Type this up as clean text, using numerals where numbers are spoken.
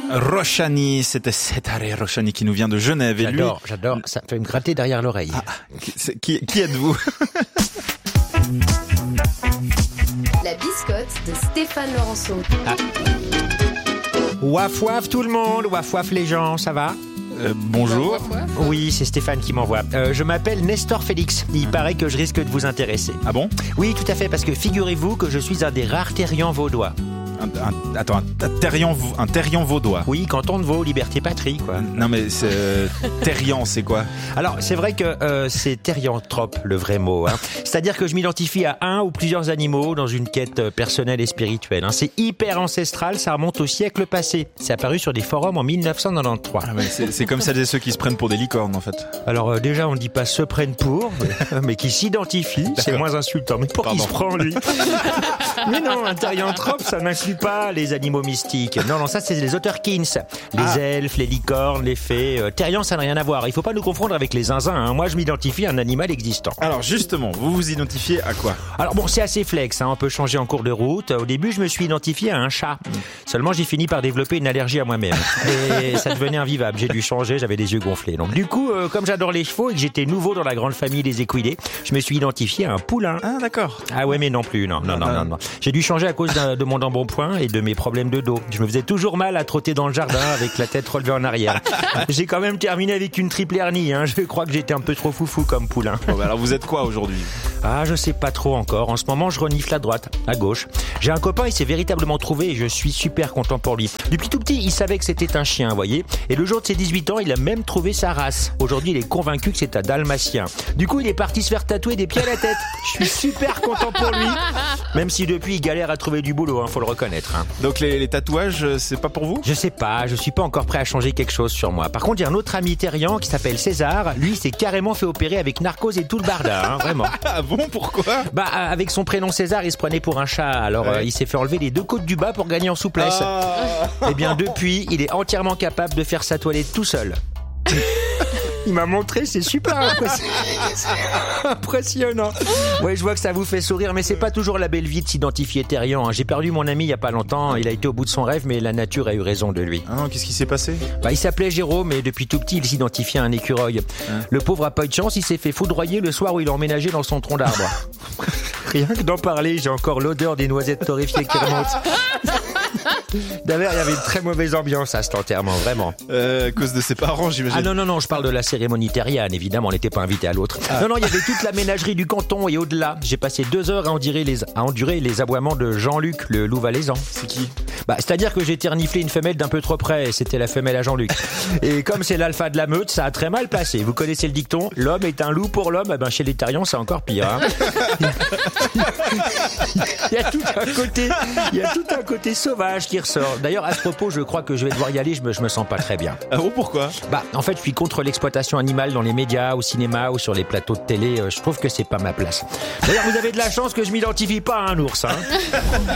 Rochani, c'était Setare Rochani qui nous vient de Genève. Et J'adore, ça fait me gratter derrière l'oreille. Qui êtes-vous? La biscotte de Stéphane Laurenceau. Waf waf tout le monde, waf waf les gens, ça va? Bonjour. Oui, c'est Stéphane qui m'envoie. Je m'appelle Nestor Félix. Il paraît que je risque de vous intéresser. Ah bon? Oui, tout à fait, parce que figurez-vous que je suis un des rares terriens vaudois. Un terrien vaudois. Oui, canton de Vaud, liberté patrie, quoi. Non mais terrien, c'est quoi? Alors, c'est vrai que c'est terrianthrope, le vrai mot. C'est-à-dire que je m'identifie à un ou plusieurs animaux dans une quête personnelle et spirituelle. C'est hyper ancestral, ça remonte au siècle passé. C'est apparu sur des forums en 1993. Ah ouais, c'est comme celles et ceux qui se prennent pour des licornes, en fait. Alors déjà, on ne dit pas se prennent pour, mais qui s'identifient. C'est moins insultant. Mais pour qui se prend, lui? Mais non, un terrianthrope, ça n'inclut pas les animaux mystiques. Non, ça c'est les Otterkins. Les elfes, les licornes, les fées. Terrien, ça n'a rien à voir. Il faut pas nous confondre avec les zinzins. Moi, je m'identifie à un animal existant. Alors justement, vous vous identifiez à quoi? Alors bon, c'est assez flex. On peut changer en cours de route. Au début, je me suis identifié à un chat. Seulement, j'ai fini par développer une allergie à moi-même. Et ça devenait invivable. J'ai dû changer, j'avais les yeux gonflés. Donc du coup, comme j'adore les chevaux et que j'étais nouveau dans la grande famille des équidés, je me suis identifié à un poulain. Ah d'accord. Ah ouais, mais non plus, non. J'ai dû changer à cause de mon embonpoint et de mes problèmes de dos. Je me faisais toujours mal à trotter dans le jardin avec la tête relevée en arrière. J'ai quand même terminé avec une triple hernie. Je crois que j'étais un peu trop foufou comme poulain. Bon, alors vous êtes quoi aujourd'hui? Je sais pas trop encore. En ce moment, je renifle à droite, à gauche. J'ai un copain, il s'est véritablement trouvé et je suis super content pour lui. Depuis tout petit, il savait que c'était un chien, vous voyez. Et le jour de ses 18 ans, il a même trouvé sa race. Aujourd'hui, il est convaincu que c'est un dalmatien. Du coup, il est parti se faire tatouer des pieds à la tête. Je suis super content pour lui. Même si depuis, il galère à trouver du boulot, faut le reconnaître. Donc les tatouages, c'est pas pour vous? Je sais pas, je suis pas encore prêt à changer quelque chose sur moi. Par contre, j'ai un autre ami terrien qui s'appelle César. Lui, il s'est carrément fait opérer avec narcose et tout le barda, vraiment. Ah bon, pourquoi? Avec son prénom César, il se prenait pour un chat. Alors, il s'est fait enlever les 2 côtes du bas pour gagner en souplesse. Et bien, depuis, il est entièrement capable de faire sa toilette tout seul. Il m'a montré, c'est super impressionnant. Ouais, je vois que ça vous fait sourire, mais c'est pas toujours la belle vie de s'identifier terrien. J'ai perdu mon ami il y a pas longtemps. Il a été au bout de son rêve, mais la nature a eu raison de lui. Ah non, qu'est-ce qui s'est passé? Il s'appelait Jérôme et depuis tout petit, il s'identifiait à un écureuil. Le pauvre a pas eu de chance, il s'est fait foudroyer le soir où il a emménagé dans son tronc d'arbre. Rien que d'en parler, j'ai encore l'odeur des noisettes torréfiées qui remonte. D'ailleurs, il y avait une très mauvaise ambiance à cet enterrement, vraiment. À cause de ses parents, j'imagine. Ah non, je parle de la cérémonie terrienne, évidemment, on n'était pas invité à l'autre. Non, il y avait toute la ménagerie du canton et au-delà. J'ai passé 2 heures à endurer les aboiements de Jean-Luc, le loup valaisan. C'est qui? C'est-à-dire que j'ai terniflé une femelle d'un peu trop près, c'était la femelle à Jean-Luc. Et comme c'est l'alpha de la meute, ça a très mal passé. Vous connaissez le dicton, l'homme est un loup pour l'homme, chez les terriens, c'est encore pire. Il y a tout un côté sauvage qui ressort. D'ailleurs, à ce propos, je crois que je vais devoir y aller, je me sens pas très bien. Ah bon, pourquoi? En fait, je suis contre l'exploitation animale dans les médias, au cinéma ou sur les plateaux de télé. Je trouve que c'est pas ma place. D'ailleurs, vous avez de la chance que je m'identifie pas à un ours.